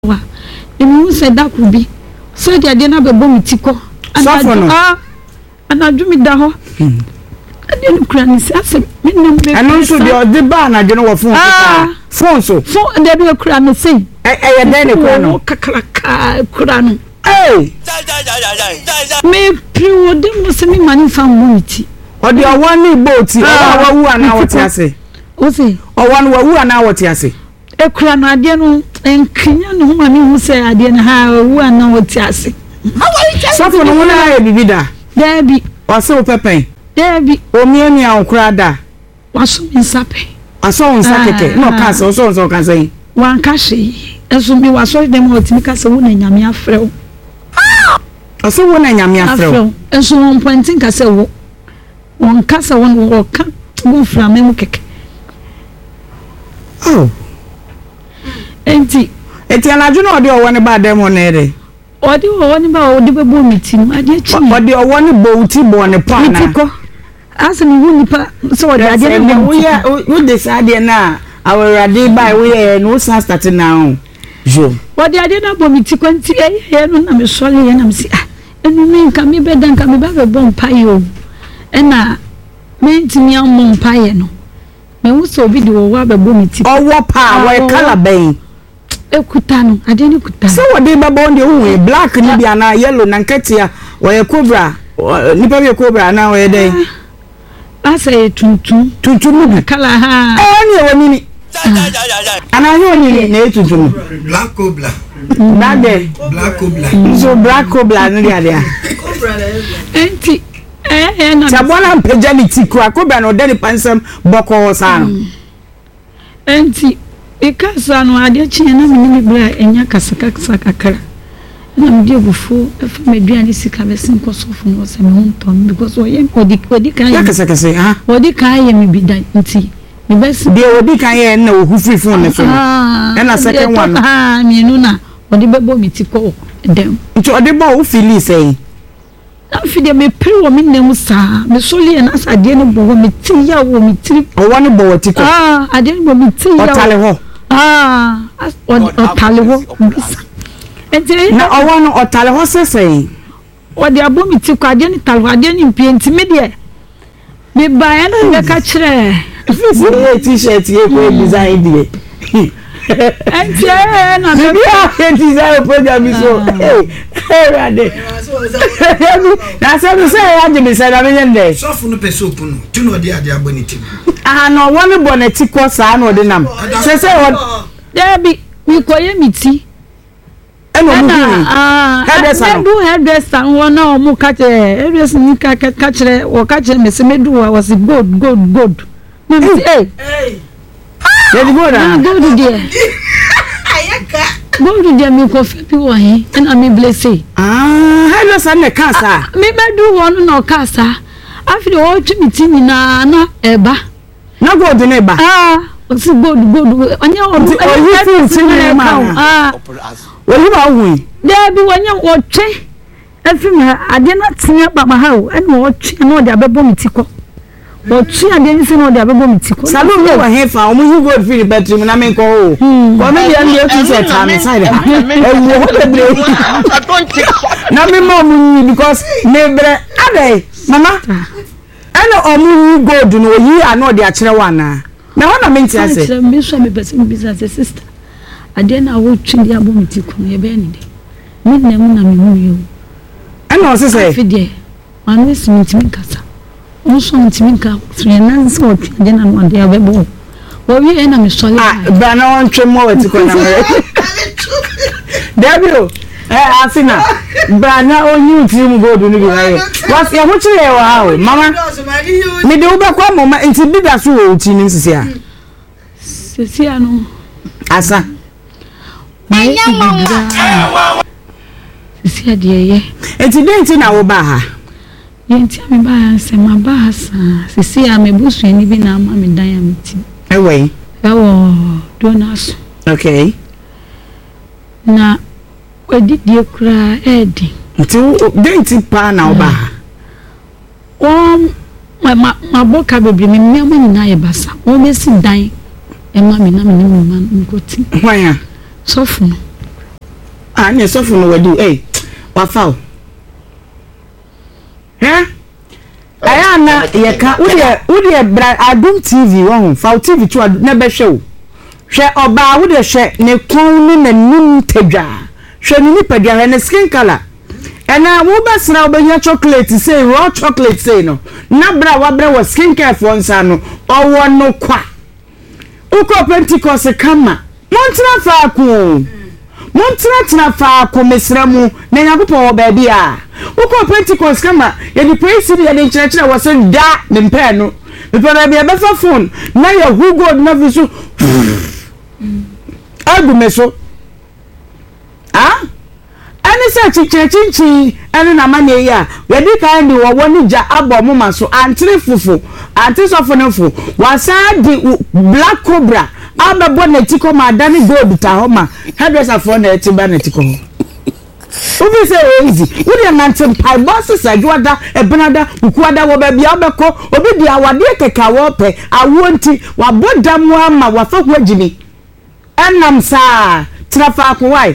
wa emu se da ku bi so dia de na be bom tiko anadwo mi da ho ade no kura ni se ase me nam be anu so de odi ba anadwo no wo phone so de be kura me sei e de ne kura no kakraka kura no me priwo de mo se mi mani fa moniti odi owo ni boati owo wu ana wo ti ase o se owo no wu ana wo ti ase ekura no ade no enkinya no ma mi hu se ade na ha wu ana wo ti ase so for no na e bibida debi wase o pepen debi o miani an kura da waso nsape aso nsa keke no ka se so ka se wan ka hye eso mi waso dem o ti mi ka se wo na nyame afrew aso wo na nyame afrew eso won pointing ka se wo won ka se won wo ka wo fra me mu keke enti anadwo na odi owo ne ba dem ho na ere odi owo ne ba odi be bo mitim ade chi odi owo ne bo uti bo ne pa na mitiko asemi wu nipa so odi ade ne wo de sade na awurade ba wo ye no sa start now jo odi ade na bo mitiko enti ye no na me sole ye na me si enu me nka me be dan ka me ba be bo mpa yo ena me ntimi am mpa ye no me wo so bi de wo wa be bo mitiko owo pa wo kala ben ekuta no ade ne kuta so wodi baba on de hu black ni bia na yellow na nketia wo ye cobra nipa bi cobra na wo ye dey asa ye tuntum ni kala ha ni e woni ni ana yo ni na tuntum black cobra so black cobra ni dia dia enti na tabona mpejanity kwa cobra no de ni pansam boko sa no enti ikasa no ade chi na me bra enya kasaka kakra na me die bufu efa meduane sika be sin kosofu no se me honton because oye odi kan ya kasaka ha odi kan ye me bidan nti me bes de odi kan ye na ohu free phone ne so na second one me nu na odi bebo mitiko dem nti odi bo o feel say na fide me pri wo me nem sa me soli na sa de ne bo me ti ya wo me tri o woni bo wotiko ade ne bo me ti ya otale ho otale ho enti na owo no otale ho sesei odi abo mi ti kwa de ni tale ade ni mpienti me de me ba ya na be ka kire t-shirt ye ko design die enti na me bi design program so rade na so say ya de me say na me nyende so fu no peso puno tu no de ade aboni tim no woni boneti ko sa na odi nam say debi mi koye miti eno mu hairdresser wona o mu ka hairdresser ni ka kire wo ka kire me se medu was gold mama say you go na gold dia ayaka gold dia mi ko fe bi wo hin na mi blessing hairdresser ne ka sa mi medu won na o ka sa afiri o twimiti ni na eba na gold ne ba osi gold onye o yi tin ni ma woli ba hu de bi wonye wo twe afim ade na tia ba ma ha o ene wo twe na o de abebo mitiko wo twe ade ni se na o de abebo mitiko salon me wa hefa o mu hu gold free bedroom na me ko o ko me dia ni o t-shirt am side e wo de bre na me mo mu because me bre ade mama ene o mu gold no yi ana o de a kire wa na na wana me ntia se me so me person business sister ade na wo twe dia bo mitiko ye be ni de me nem na me hu yo ana o se se afide anu simitimi kasa muso mitimi ka fie na se o twe ade na no ade abebo wo wi na me so le ba na won twe mo wati ko na me Debio asina ba na onyi tim gold ni bi na was ya ho kire wa ha mama me de ube kwa mama nti bida so wo ti ni sisi a sisi anu asa sisi adie enti denti na wo ba ha yenti me ba ya se ma ba ha sa sisi a me busu ni bi na ma me dan ya meti ewe ewo donas okay na odidie kura edi nti denti pa na wo ba ha ma boka bebre me me ni na ye basa o be si dan e ma me na me ni mo man nkoti hwan ya sofo Anya sofo no wadu wafa aya na yeka wode bra Adum TV won fa TV to na be hwe oba wode hwe ne kon ni na nim tadwa hwe ni nipadwa ne skin color ena wo besra obenya chocolate say raw chocolate say no na bra wa bra wa skin care for nsa no owo no kwa uko Pentecost kama montra fa ku montra fa ku mesramu na Yakobon oba bia uko Pentecost kama ye di praise ye di church was da me mpa no me pa bia be fa phone na ya who god na visu agumeso ani se chinchin ani na mane ya we di kan di wo ni ja abo mo maso antre fufu antre sofo no fu wasa di black cobra abebo na tiko ma dani gold ta ho ma hairdresser for na tiba na tiko ho obi se easy we dey nante pai bosses adwada ebenada ukuada wo ba bia obeko obi di awade keka wo pe awonti wabodam ama wafa ko agini enam sa trafa ko wai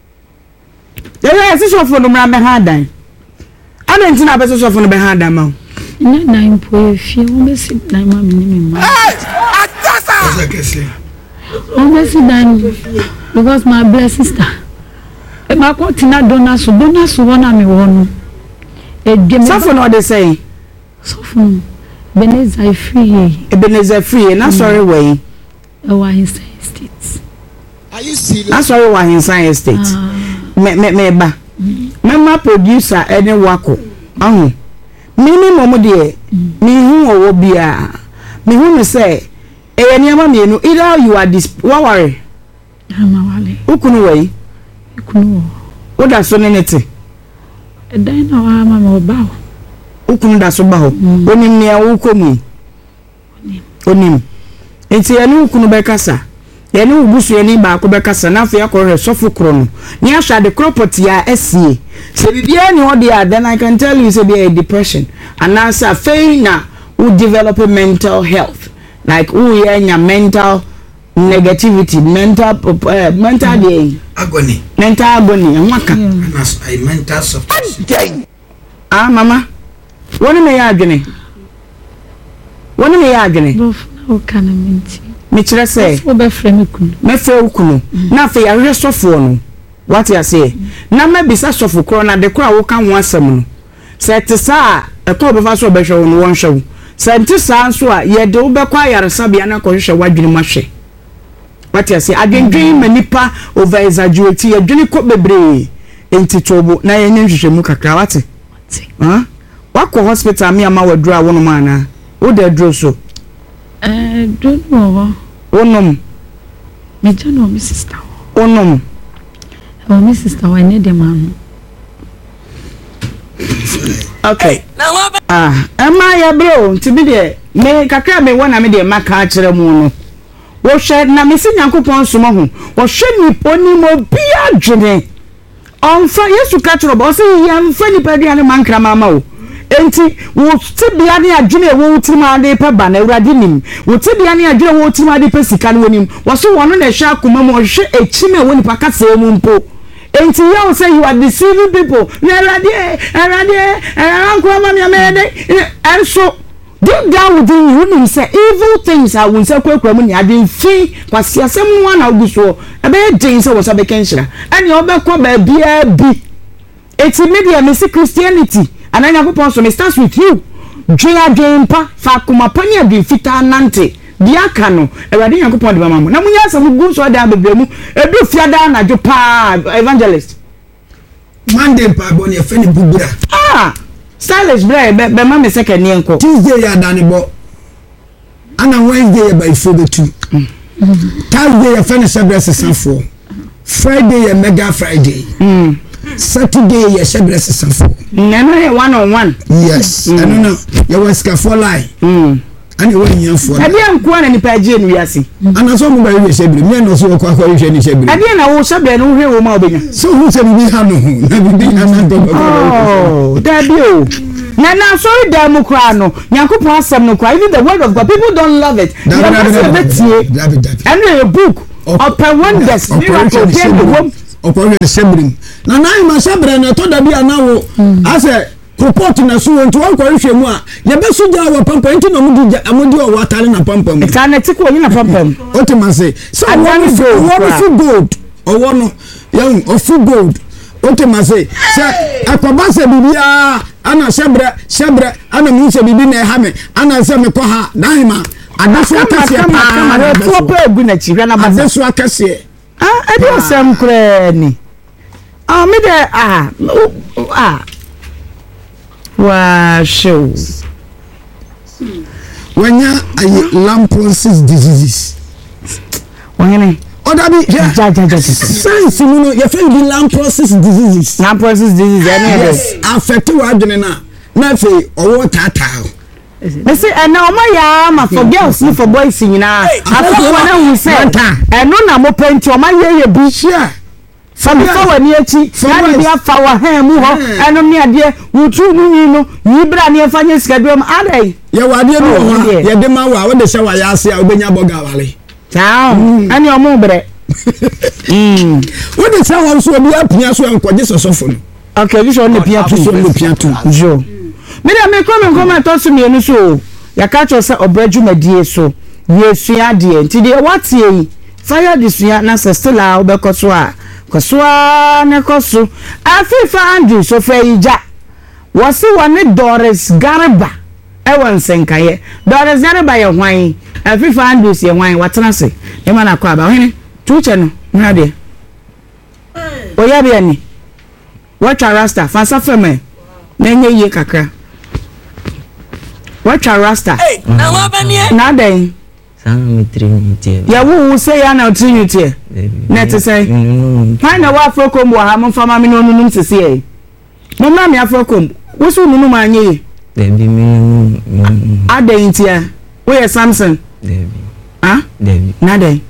Yes, so for no me hadan. Ana ntina be so for no be hadan ma. Nya dan po efie wo be si dan ma me ni ma. Atasa. Wo be si dan because my blessed sister. E ma ko tina donors wona me wo no. E dwem so for no dey say. So for Ebenezer free na sorry way. E wa inside states. Are you serious? Na sorry wa inside states. Me ba mama producer ene wako ahu minimum de me hu owo bia me hu me say e niam mienu either you are this worry amawale ukunu wei ukunu oda so nenete e dan na wa mama oba ukunu da so ba ho onim ne awukomu onim enti ene ukunu be kasa yeni ubusu yeni ba ko bekasa na afia ko resofo kro no ni ahwa de property ya asie se bibia ni hodi ya then I can tell you say be a depression and now say fail na who develop mental health like who ya mental negativity mental agony nwaka I mental substance mama woni me ya adwene o kana minti me kire say wo be frame kunu me fe ukunu na fe ya hwe sofo no what you say na ma bisa sofo kro na de kro wo kan ho asem no se te sa e ko be fa so be hwe no won hwe se te sa so a ye de wo be kwa yaresa bia na ko hwe wadwini ma hwe what you say adwendwen manipa over exaggerate ye dwini ko bebre enti tobo na ye nyenhwehwe mu kakra wate wako hospital me ama wadura wono ma na wo de dro so don't know. Onom. Me don't know, my sister. Onom. Oh, my sister, I need the man. Okay. Am ya bro, to be there. Me kakra me wana me de maka akere mu no. Wo hwe na me si Yakobon so mo ho. Wo hwe ni poni mo bia dwene. Onfa Yesu ka kire bo se yam fa ni padu ane mankra mama o. Enti wo tibia ne adwene wo utima de pe ba na urade nim wo tibia ne adwene wo utima de pe sika ne wonim wo so wono na hwe akoma mo hwe echime wo nipa kasa mu mpo enti you say you are deceiving people urade anko ma me amede and so deep down within you nim say evil things are won say kwakwa mu ni ade fi kwase asem no na oguso ebe din say wo so be kenhira ani obekọ ba bia bi eti media me Christianity and I Yakobon so me starts with you. Dream pa fa kuma pani abi fita nante. Diaka no. Ewade Yakobon de mama. Na munya asem gu so da bebremu. Edu fiada na jo pa evangelist. Monday pa boni e feni bubura. Stylish bra be mama second ye nko. Tuesday ya dani bo. Ana Wednesday ya by 4-2. Thursday ya feni sebrese sanfo. Friday ya mega Friday. Saturday ya sebrese sanfo. Nano ye one on one. Yes. I don't know. You was for lie. And you went for. Abi anko na nipa je nu yasi. Ana so mo ba we sebre. Me no so ko akwa we ni sebre. Abi na wo sebre no hwe wo ma obenya. So who say we ha no. Na bi na na to. Oh, that you. Na sorry dem kra no. Yakobon asem no kra. Even the word of God, people don't love it. David. And a book. Open wonders. Miracle. okwo hwe sebrim na nan ma sebre na to da bia na wo ase report na so won to okwo hwe mu a ye be so ja wo pampa nti na mudi o watare na pampa mu ta na tiko yin na pampa mu o te man say so one for gold owo no yan of gold o te man say akoba se bibia ana sebre ana mu se bibi na ha me ana se me ko ha nan ma adaso akase pa to pa egu na chihwe na basa adaso akase edi osem kure ni me de wa show wanya lamprosis diseases wanyane odabi ja science mu no ye fe di lamprosis diseases yes affect wa adwene na fe owo tata they say na o ma ya ma for girls ni for boys nyina afi wona hu say eno na mo penti o ma ye bi share fa before wani echi na bi afa wa han mu ho eno mi ade wutu ni no yibra ni afa nye schedule am adai ye wade bi ho ye de ma wa de sha wa ya ase a obenya boga wale ciao ani o mu bre wo de sha wa so obi apia so enkoje sosofo no okay this one the pia tu jo me da me come to so mienu so ya ka cho se obrajumedie so yesua de nti de watie yi fire disua na sestela obekoso a kosoa ne koso afifa Andrew so fe ija wasi wane Doris Garba ewan senkaye Doris Garba ye hwan afifa Andrew se hwan watena se e ma na kwa ba hene tuche no na de oya be ni watcha rasta fansa feme na nye ye kakra watcha rasta na wa ba nie na den Sam Trinity. Ya wo say ya na Trinity. Na te say. Ha na wa Afrokom wa ha mo fama me no nunum sese e. Mo na me Afrokom. Wo so nunum anye. Debi me. Aden tia. Wo ye Samson. Debi. Ah? Debi. Na den.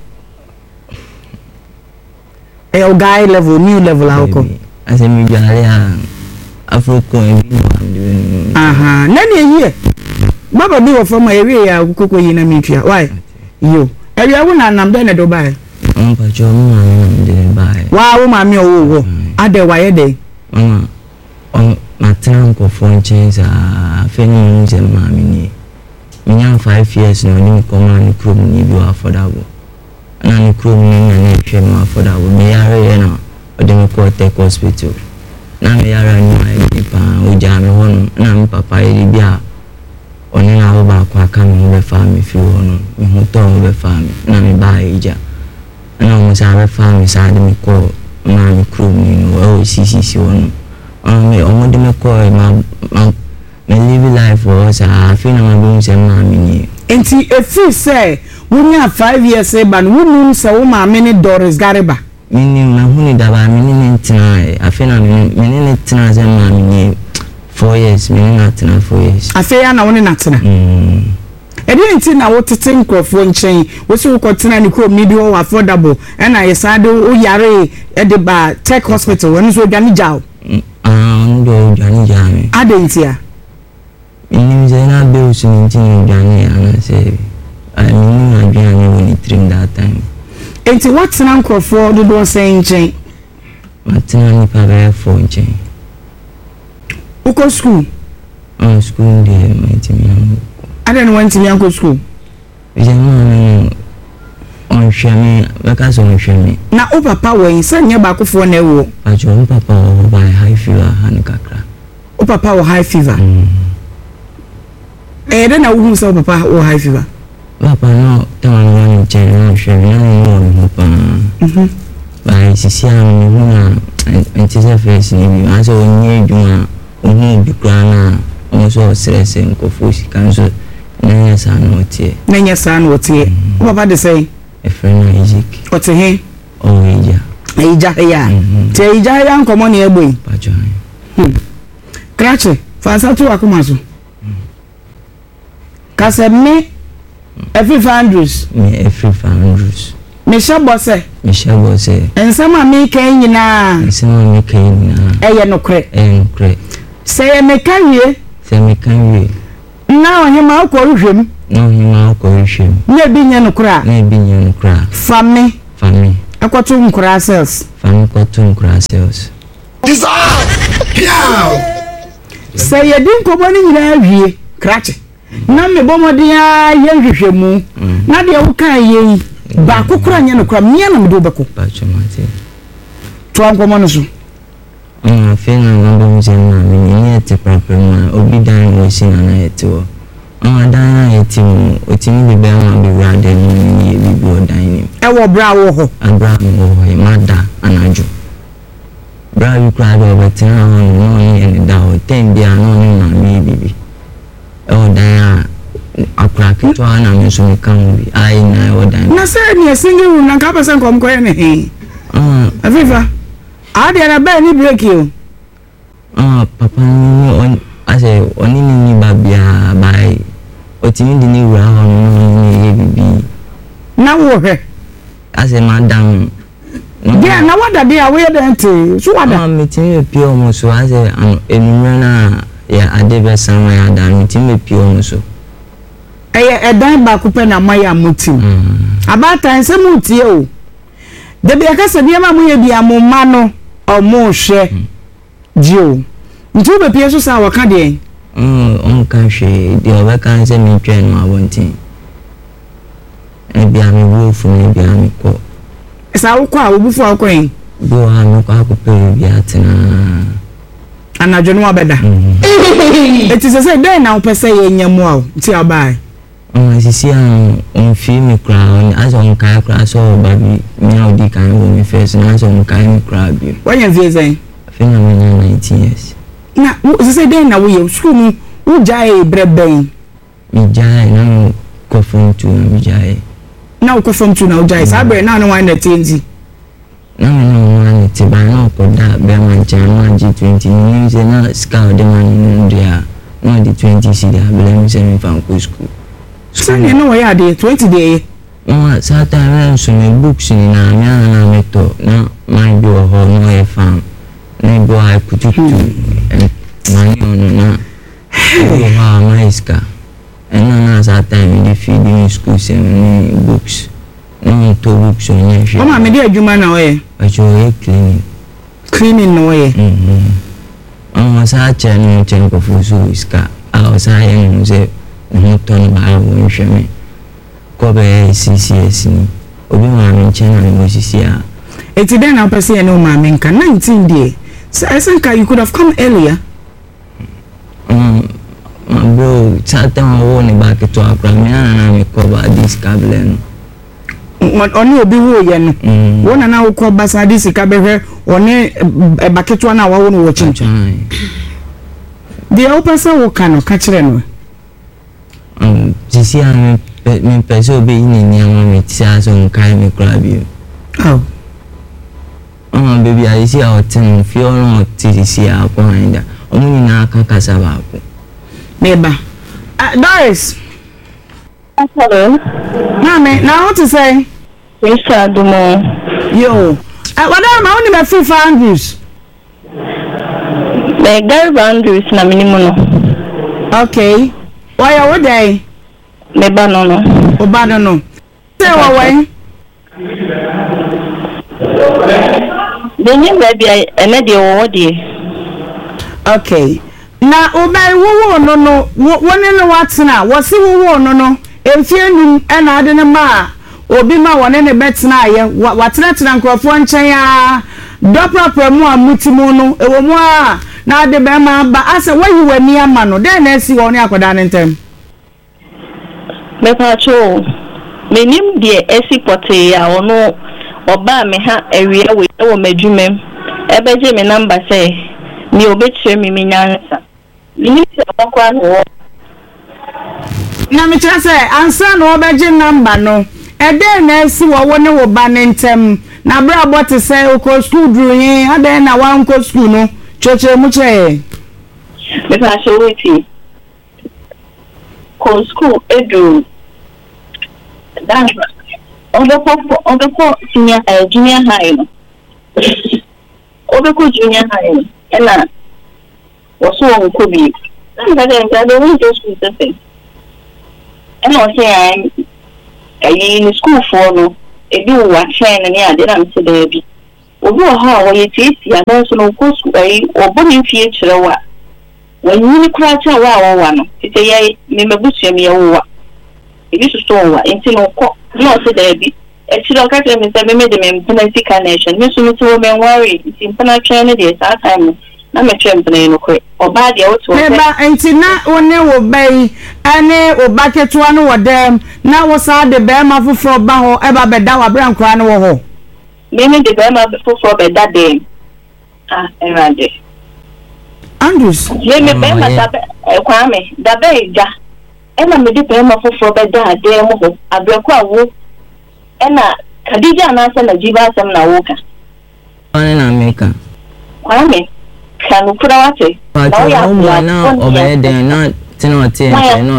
O guy level, new level awko. Ase mi jale ha Afrokom e bi no. Aha. Na ne ye. Baba bi wo from area ya kokoko yi na mitwa. Why? Yo. Area wo na nam de ne do bai. Pa jo mo ma de bai. Wa wo ma me wo. Ade wa ye de. Mama. Ma tran ko phone change fe ni nje ma mi ni. Minya 5 years no ni ko ma ni kro ni bi affordable. Na ni kro ni na ni hwe ma affordable. Me yare ye na o de me ko take hospital. Na me yare ni ma pa o ja me hono na mi papa ye bia oni na wo ba kwa ka me be fa me fi wo no me ho to be fa me na me ba ija na mo sa be fa me sa de me ko na me kru mi no o si wo no me o mo de me ko me live life o sa fi na ma bi se ma me ni enti efi say wonya 5 years e ba no wonu se wo ma me ne Doris Garba mini na huni da ba mini ne ntina afi na mini ne ntina se ma me ni 4 years mini na ntina 4 years afi ya na woni na tena edi nti na wo tete nkrofo nchen wo se wo kotena ni ko mi bi wo affordable e na yesade wo yare e de ba tech hospital woni so dwane jaw ndo dwane jame ade nti a mini ze na be o sin ntin dwane ana se mini na dwane woni trim that time enti what na nkrofo do do say nchen matina ni pa be fo nchen uko school school de maitimi ade no wanti yanko school je no on hweme beka so hweme na o papa wen se nya ba kofo na ewo ajo papa o ba high fever han kakra o papa o high fever de na wo so papa o high fever papa no tawa no ni che no hweme no no pa ba sisi an ni na antisa face ni bi aso onye adwuma ohun bi kra na o so stress nkofo sikanso nanya sa no tie papa de say a friend Isaac ote he o ija ya te ija ya nkomo na egbo pajo krache fansa tu akomaso kase me every Andrews me shabose ensama me kan nyina eye nokre say me kan wie na ohima akoruhwem na bi nya nokra fami akoto nkura cells Famicotun Gracias. Say you didn't come on in here, cratch. Na me bomodia ye mu na de wo kan ye ba kokora nya no kra me na me do beko Pacho Mate. to ankomo no so Fena ngamba mjema mimi yete papema obi dan wo sina na yete wo. Dan yete mu otimi be ma be rade ni bi bo dan ni. e wo bra wo ho Abra mo ho mada anaju. Bra yu kra do betina no ni en da ho tem bia no ni na mi bibi. Dan akra keto ana me so kan bi ai na wo dan. na say ni single room na ka person kom ko ye ne he afifa ade na ba ni break you papa ni on ase oni ni babia bai otimi di ni wura ho no ye bibi na wo he ase madam dia na wada dia we den te so wada metimi pie omo so ase enumre na ya ade be sanwa ya da metimi pie omo so edan ba kupe na maya mutim abata nse mutie o de bia ka se bia ma mu ye bia mo ma no o mo hwe jio ntu be pie so sa waka de on kan hwe de o be kan se mi twa no abontin e bia mi wo fu mi bia mi ko sa wo kwa obufu akwen bo ha mi ko akupe bia tena anajo no abeda it is say den na opese ye nyamu a ti abai sisi on fi mi kra on as on kai kra so baby me audi kan wo mi first na so on kai mi kra bi wanya vieze fi na me 19 years na it say den na wo ye school mu wo jai breben mi jai na ko from to mi jai na wo ko from to na wo jai sa bre na no wan na tenzi na me no wan ti ba na ko da be man chan man G20 ni se na scout de man ndia no di 20 si da be mi se mi fan ko school Sani no ya de 20 day. Sa time so me books ni na me na me to na my do ho no e fan. Ni go I put it to money on na. Go ha maiska. And na sa time the feeding school se ni books. No to books on ye. O ma me de adwuma na o ye. Ajo e cleaning. Cleaning no ye. Sa cha ni chen ko fu so iska. A sa ye no se ton ba wo nhweme ko be CCS ni obi ma me nchen na mo sisia Eti den na pese ye no ma me nka 19 day so I think you could have come earlier bro chata wo ni ba ke to akra me na me ko ba this cable no oni obi wo ye no wo na na wo ko ba sa this ka be hwe oni ba ke to na wo no wo chinchin the opasa wo kano ka kire no sisi mi pese obi ni ni ama mi ti aso nkai mi kra bi baby I see our ten feel no ti si akwa nda omu ni na aka kasa ba ko neighbor Doris hello mama now what to say Mr. Adumo yo what am I only my free Andrews the Gary Andrews na minimum okay why are we there me ba no Obado no say what way the new baby ene de wo de okay na obai wo no woni no watena wo se wo no emfienu na ade ne ma obi ma woni ne betena aye watena tena nkrofo nchen ya dopra mu amutimu no ewo mu a na ade be ma ba ase wayi wani ama no den na esi woni akoda ne ntem me pa cho me nim de esi pote ya ono oba me ha ewia we wo madwumem ebeje me number say mi obetire mi nyansa ni se akwa no na me kire say ansa no obeje number no ede na esi wo ne wo ba ne ntem na bra bot say o school dru yin ade na wan ko school no choche mu che me pa cho weti ko school edu dan Obeko junior high no Obeko junior high no ena waso won bi nka de won to school say ena o say ni school for no ebi wo wa train ni ade na mse de bi obi o ha wo ye tisi ana so no ko su ai oboni mfie kirewa wanyini kura cha wa no tete ye me mabusu me ye wo ebi so wa enti no ko no se da bi ekiro ka tell me say me de me mpana sika nation me so me to me worry enti mpana train dey that time na me twem mpana no ko oba de woto meba enti na woni wo bai ane oba ketua no wodam na wo sa de be ma foforo ba ho e ba beda wa bra nkra no wo ho me de be ma foforo beda de erade Andrews ye me be ma da kwame da be ja ena me de be ma foforo beda de mo ho abrako awo ena Khadija na sa na jiba sam na woka One na America kwame kanu kura wate na ya na obede na tino tie no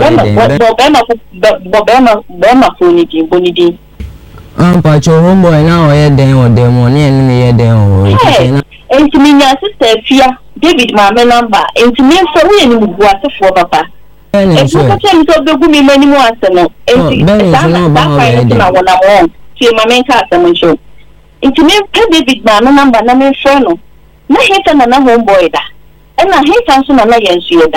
bema bonidi pacho homeboy na oyeden odemo ni enu ye den o na enti minya sister fia David mama number enti me so we ni mugu asefo papa enti ko tell so begu mi mani mu aseno enti na wona mo ti mama nka asemo ncho enti me David mama number na me so no na heta na homeboy da ena heta so na yensu ye da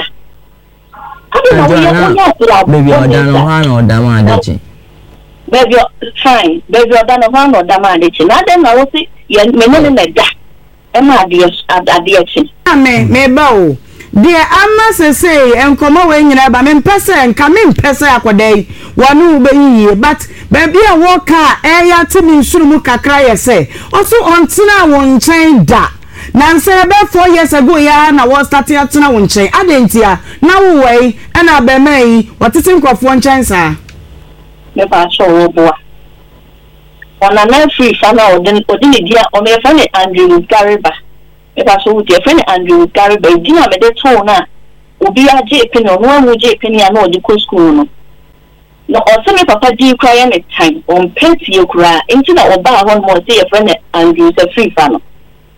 baby odano ha no dama adechi baby fine baby odano ha no dama adechi na dem na wo si ye menene na da e ma adechi me ba o de ama sese enkomo we nyina ba me mpese nka me mpese akodai wonu be yiye but baby a wo ka eya ti mi nsuru mu kakra ye se oso ontina won nchen da na say be 4 years ago ya na wo start ya tena wo nchen adentia na wo wei na be mai watete nkofo nchen sa me ba so wo boa ona na free sana odin dia o me fa ne Andrew Gariba me ba so wo dia fa ne Andrew Gariba di na me de to na obi aje peni no amu je peni na odi ko school no no o se me papa di kwa ya ne time on penti ekura enti na oba ho mo se ye fa ne Andrew se free fa no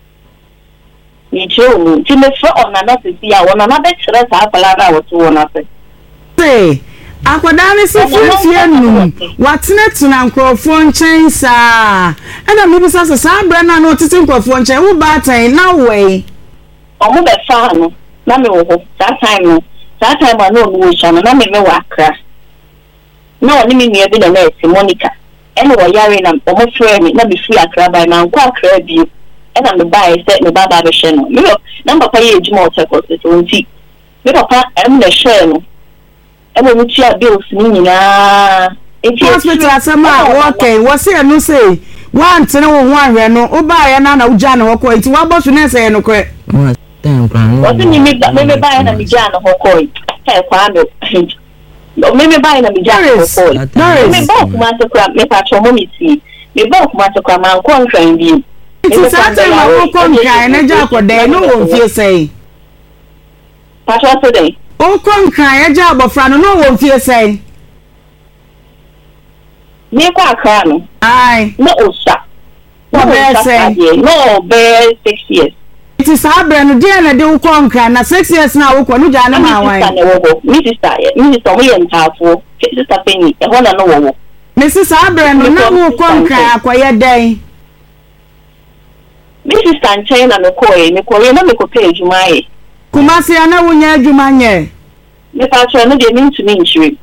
ni choo ti me fa ona na se ya ona na be kire sa afala na wo to wona se se akwada ne se fie nu watene tuna nkrofo nchen sa ana me bi sa bra na no tete nkrofo nchen wo ba tan na we o mo be fa no na me wo ho that time na no wo sha na me wa akra na oni mi nua bi na na Monica ene wo yare na o mo frɛ me na be free akra by na nko akra bi ena me buy say me baba be hye no me na papa ye ejuma o check so nti me papa em na hye no ena mu tia bills ni nyina hospital asema okay wo se no say want ne wo ho ahwe no wo ba ya na wo ja na wo ko nti wa bosu na say no kre wo se ni me ba ya na mi ja na ho ko e kwa me no me ba ya na mi ja na ho ko me ba kuma se kwa me pa chomo mi ti me ba kuma se kwa man ko nkran bi it's something I will come here and Jacko no one feel say. Pastor today. Oh, come here, job of Fran, no one feel say. Me kwa aye. No osa. No bear 6 years. It is our brand dear and do conquer na 6 years now ko no jana ma wan. Me sister we entafo. Sister Penny, e ho na no wo. Mrs. Abraham no wo conquer akoye den. Mrs. Sanchez na me koye na me ko page mai. Kumasi ana wonya adwuma nye. Me pa cho no de me ntumi nchiri.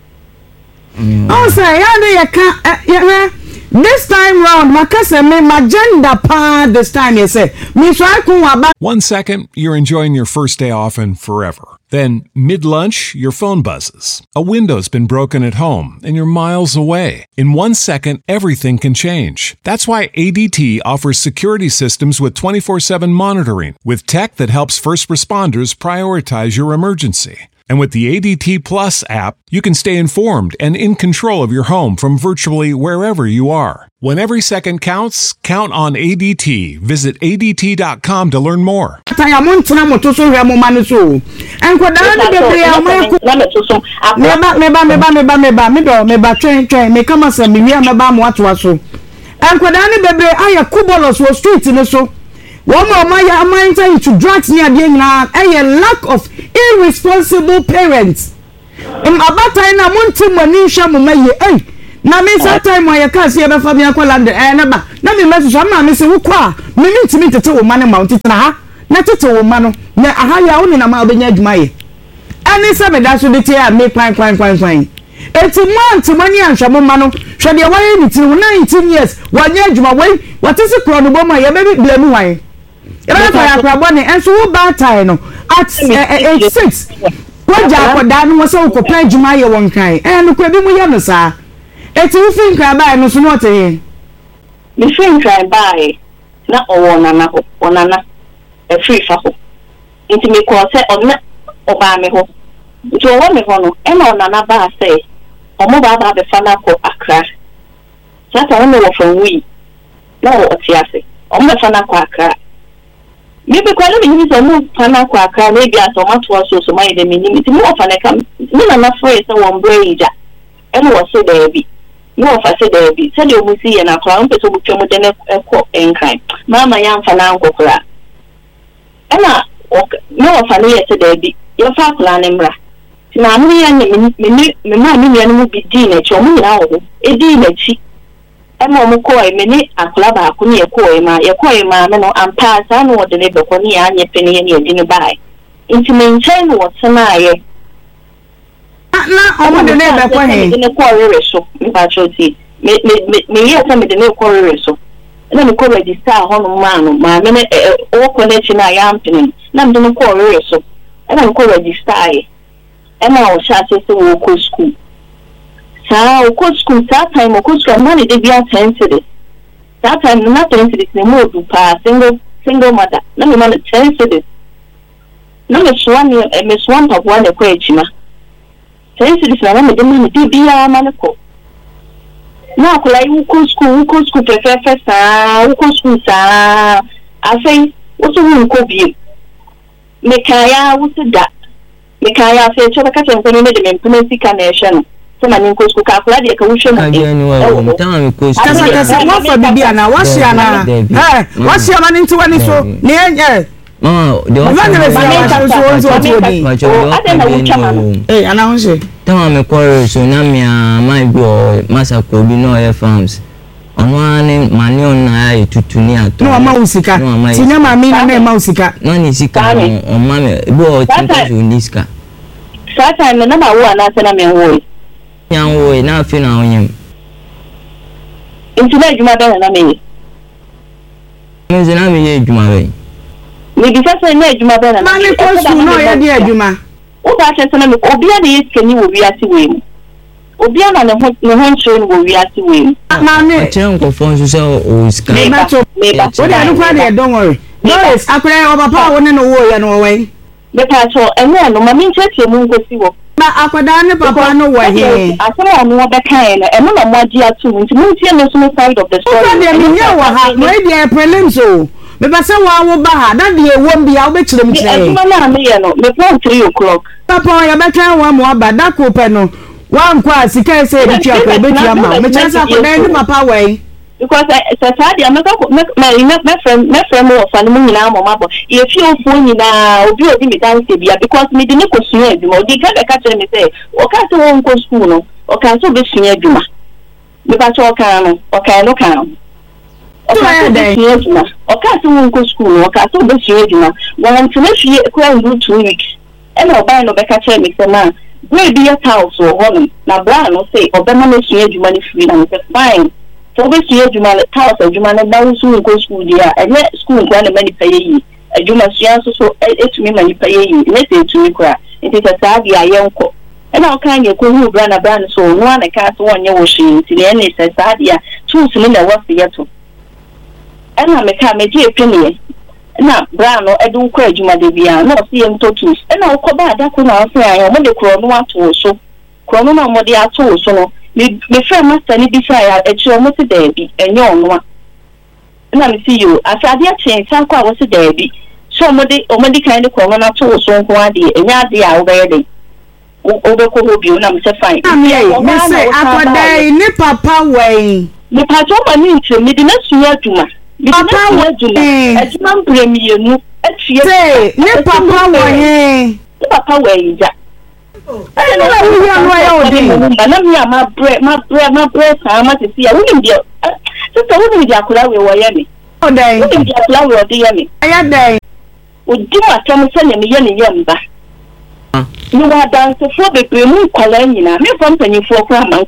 Oh say ya de ya this time round makase me magenda pa this time you say. Me try ku aba. 1 second, you're enjoying your first day off and forever. Then, mid-lunch, your phone buzzes. A window's been broken at home, and you're miles away. In 1 second, everything can change. That's why ADT offers security systems with 24/7 monitoring, with tech that helps first responders prioritize your emergency. And with the ADT Plus app, you can stay informed and in control of your home from virtually wherever you are. When every second counts, count on ADT. Visit ADT.com to learn more. One more ya mind to drugs near the a lack of irresponsible parents. About time I want to manisha mumaye na me that time why you can't see ever for me akola na na me message am me say wo kwa me ntimi tete wo mane ma ntete na ha na tete wo ma no na aha ya wo ni na ma obenya adwuma ye ani se me da so de tie a me kwan eti month money anhwamo ma no hwe de waye ni ti 19 years wanya adwuma wai watese kro no boma ye be blame wan ye be fa ya kra bone enso wo ba tai no at 6 waja akoda no so wo ko plan adwuma ye won kan no kwa bi mu ye no sa eti wo fin kra ba no so no te ye mi fin kra ba na onana e free fa ho enti me ko se onna oba me ho to wo me ho no e na onana ba say omo ba be fana ko Accra sata wo wo from we na wo tiase omo fana ko Accra mi be kwalo mi ni so mo fana ko Accra na bia so mato so mai de mi ni ti mo fana kam ni na free so wo mbreja e mo so there bi no fa se there bi se de o musi ye na kwa mpe so butwa mo de ne ko enkan mama ya fana ko kra ena no fa no ye se there bi ye fa kla ne mra na amuri ya me ma mi no bi di na cho mu na wo e di na chi e mo mu ko e me ni akla ba ko ni e ko e ma me no ampa sa no de ne be ko ni anye pe ni e di ne bai inti me nchen wo tsena ye na o mo de ne be ko he ne ko rere so mi ba cho ti me ye sa me de ne ko rere so na me ko register ho no ma no ma me ne o ko ne chi na ya ampini na me de ne ko rere so na me ko register ye Emma o sha se wo ko school sa o ko school that time o ko school money dey be at 10 cedis that time na 10 cedis ne mo du pa single mother na me man 10 cedis na me swan pa kwa ne ko ejima 10 cedis na me dey man dey be ya man ko na ko lai wo ko school prefer sa wo ko school sa afei wo so wo ko bi me kaya wo se da me kaya fe choba ka tan kono me de me sika na ehwe no so ma ni ko sku ka kula de ka wuhwe mu tama me ko kasa mo fa bibia na wahia na wahia ma ni nti wani so ne enye mama de o fa ne so so ana hunse tama me ko so na me my go masako bi no e farms ono ani mani ona ya tutu ni ato no ma usika tinya ma mi na ma usika no ni sika o ma me bo tinta so ni sika sata na ba wo na se na me wo yan wo na afi na onyem inti na juma be na me me zena me ye juma be ni bi sasa na juma be na mani ko su no ya di juma o ba se na me obi a de yeskani wo wi ase we mu obi ana ne ho nche wo wi ase we mu na me chen ko fon so se o sika me ba o da no kwa de don't worry no is akure o papa wo ne no wo ya no we me pa cho ene no ma mi nche mu ngosi wo na akoda ne papa no wo he asema no be kan na eno na mo agi atu nti mu tie no so side of the story o de mi nya wo ha no e de prelims o me ba se wo ba ha na de wo bia wo be kire mu kire e na me ye no me plan 3 o'clock papa ya be kan wo mo aba da ko pe no wan kwa sika se bi tia ko be tia ma me chance akoda ne papa we because Saturday I'm my friend mo fa no nyina mo mabo ye fi ofo nyina obi mi dan se bia because me de ne ko sua adwuma odi ka be ka tell me say o ka so won ko school no o ka so be sua adwuma me ba cho ka no o ka no ka o ka so be sua adwuma o ka so won ko school no o ka so be sua adwuma won tena fie ko an do 2 weeks e na oba no be ka tell me say man we be your house or home na bra no say obema no sua adwuma ni free na me say fine so be sua adwuma le house adwuma na ba so ko school dia enye school kwa na mani paye yi adwuma sua so etumi mani paye yi ne se etumi kra nti sa dia yenko e na kan ye ko hu bra na so no na ka so wonye wo hwe nti ne ne sa dia tools ni na wafi yeto e na me ka me je penie na bra no edu kwa adwuma de bia na o se yem to tools e na ko ba da ko na o se ayo mo de kro no ato so kro no na mo de ato so no me friend master ni bi ya echi o mo se da bi enye onwa na me see you asade a chen san kwa wo se da bi so mo de kind ko na to so nko ade enya ade a wo be yede o be ko hobi na me se fine me say akoda ni papa we me pa jo ma ni nti me de na suya adwuma papa wo adwuma mbremienu atue say ni papa wo he ni papa we ja You are dancing for the Premu Colonina, me from Penny for Cram,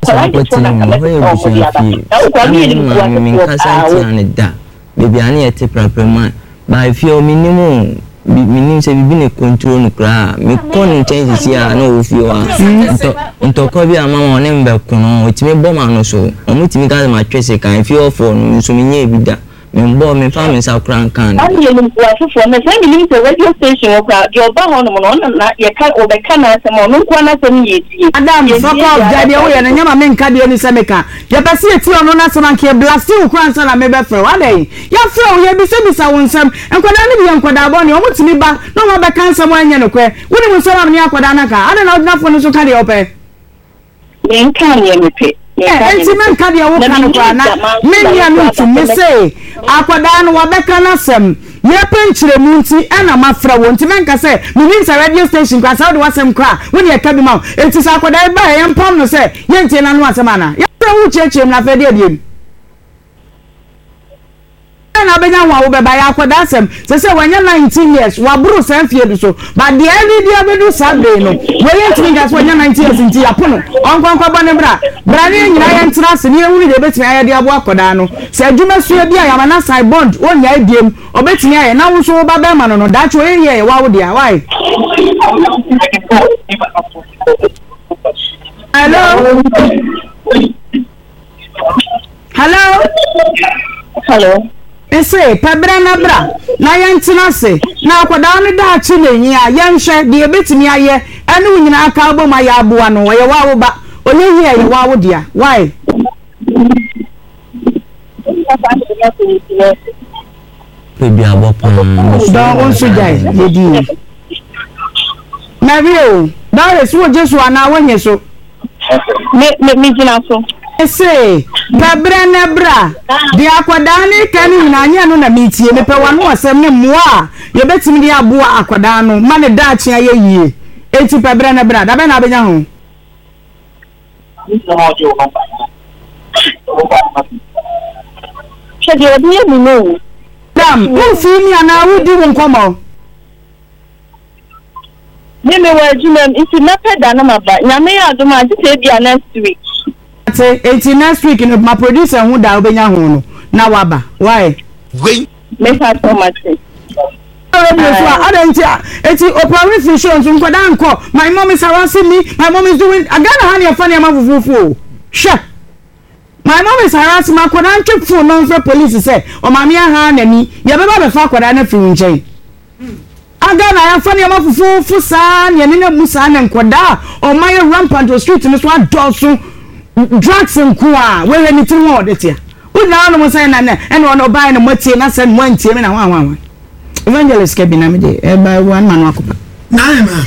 baby, I need a tip man. But if you're minimum, meaning say been a control no cry, me con changes here, no if you are. Into Cobia Mamma number Cono, which me bomb no so, or me to gather my trace if you're for so many with that. Membo me family sa crank can. I'm yelling for me. Send me to radio station or your bang on you can't over canna some no corner some ye. Adam, fuck off, Daddy, and Yama men Cadio Semeca. You pass it to no Nasaman here, blasting grandson and maybe for one day. Your flow, you be semi someone some, and could only be on Quadaboni, or what's me back, no more back can someone Yanoque. When we saw near Quadanaka, I don't know enough when you carry open. Men can you repeat? Man carry a walk on many are to me say, Aquadan, Wabeka Nasem, your pension, Munti, and a mafra won't man can say, means a radio station, because how do I some cry when you're coming out? It is Aquadan by and Palmer say, Yentin and Wasamana. You church him, not him. And I began by Aquadasem. Say when you're 19 years, Wabru and Field so, but the early day do Sunday. No, wait till that's when you're 19 years in Tiapuno. Uncle Banebra, Brady, and Trust, and you only the best idea of Wakadano. Said you must be a Yamanasai bond, one idea, or bet me, and now so Babaman on that way. Yeah, why would you? Why? Hello? Hello? Hello? Say, Pabrana bra, na yantina se, na kwadaa da chile nya, yanhwe de ebetimi aye, enu nyina aka abo ma ya aboa no, ye wawo ba, onye hie ye wawo dia. Why? Baby abopon. Don onso jai, ye di. Mario, da so Jesu ana wonye so. Me jina so. Say, Pabrana bra, the Aquadani can na anya no na metie me pe wano asem ne moa, ye betimi dia aboa Aquadano, mane dachi aye yie. Enti Pabrana bra, da be na benya ho. Shege odi e mi no. Dam, who fini ana wo di won komo. Me wa jumem, isi na peda na maba. Nyame ya adoma ati bia next week. Say next week in my producer who da obenya ho no na waba. Why? Wait. Make her so much. I don't it's operation shows nkwada nko. My mom is harassing me. My mom is doing agana hani afani amafufu. Sure. My mom is harassing me. Kwada nche phone no for police say o mama ya ha na ni. Ye beba be fa kwada na fi nchen. Agana afani amafufu sa ne ne musa na nkwada o my rampant on street no so adoso drugs and kwa where anything more that here. We now no say na and one buy no motie na send one tie me na wan. Evangelist ke bi na me dey e ba one man wakopa. Na ma.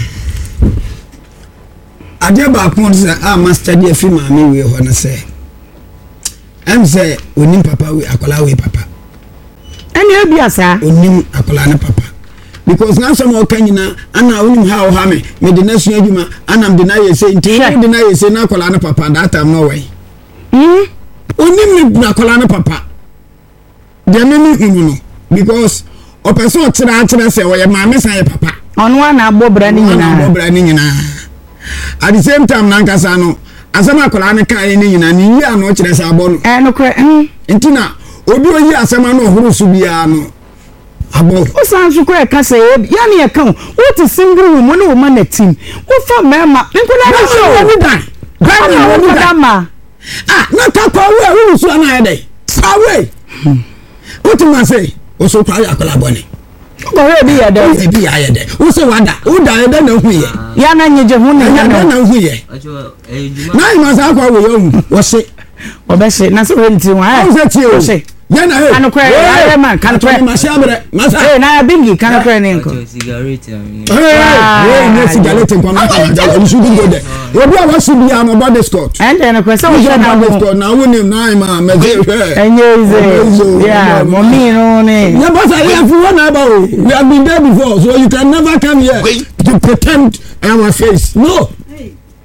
Ade ba pon say master dey fi ma me we ho na say. Em say onim papa we akola we papa. Any e bia sa onim akola na papa. Because now some of Kenya ana onim how me the next adwuma ana de na ye say nti de na ye say na akola na papa that time no way. Onim ni akola na papa. De me ni hunu no because o person tira say we ma me say papa. Ono na abobra ni nyina. At the same time na nkasa no asema akola na kan ni nyina ni yi ano kire say abo no. No kre. Nti na obi oyi asema no horo su bia no. Abo o sansu ko e kasa ya na ye kan what is single woman no man na team wo fa mema nkola na so wo dan gani wo dan ma na ta ko wo so na ye dey sawe what you say o so kwa akola boni ko we bi ya dey wo so wada wo dan dey na hu ye ya na nyeje hu na hu ye na ima sa kwa wo yo wo se obese na so renti wa wo se yana he kanokwe ya man kanokwe mashabre masa na ya bingi kanokwe nenko cigarette ne cigarette kwa na you should go there obi a wasu bi am about the scott and then question we should have the scott na woni na ma meze enye yeah mommy no ne ya boss I for one about we have been there before so you can never come here to pretend our face no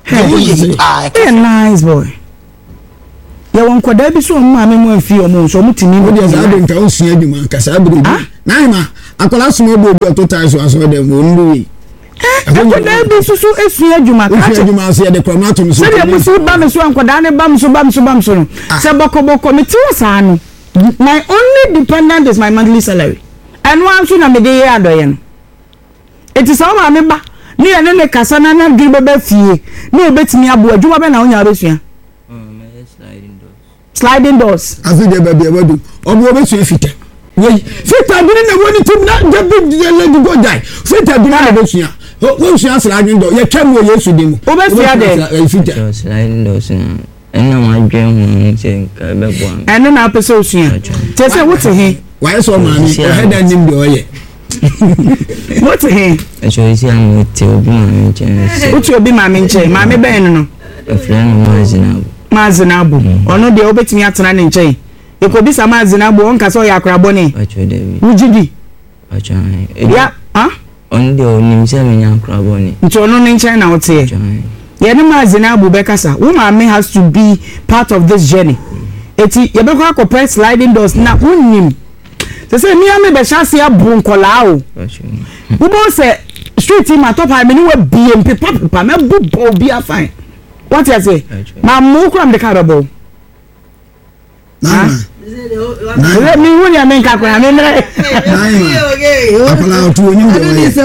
Hey, nice boy. Ya won kwada bi so ma me mo afi o mo so mo tini wo de za de nka o sua adwuma ka sa bi na ma akola so mo bo bi to tai so aso de mo ndu wi kwada bi so esua adwuma ka che adwuma so de kwama to so se mo so ba me so kwada ne ba me so no se boko me ti wasa no my only dependent is my monthly salary and one so na me de ya do yen it is all ma me ba ni ene ne kasa na na gbe be fie ni obetimi abo adwuma be na onya resua sliding doors afi de ba bia wadu obo be so fita we fita bi na woni tim na de bi le go die fita bi na be sua wo sua sliding door ye twam wo Yesu dem obe fia de fita sliding doors ena ma dwen hu se ka be bo am eno na pese osua te se wote he wa so ma mi o head nim de oye wote he echo isi am te obi ma mi chen wote obi ma mi nche ma me ben no e friend Mazinabu ono de obetimi atena ne nchen ekobi sa Mazinabu on ka so ya akrabo ne acho David ujidi acho ya on de onim se me nya akrabo ne ncho no ne nchen na wote ye ne Mazinabu be kasa woman has to be part of this journey eti ye be kwa ko sliding doors na unnim se mi ame be chance abu nkola o wo se street ma top ha me ni we biem pepa me bu bi afine. What you say? Ma mo kram de carabo. Let me win ya men ka kwa me mre. Akola otu onyi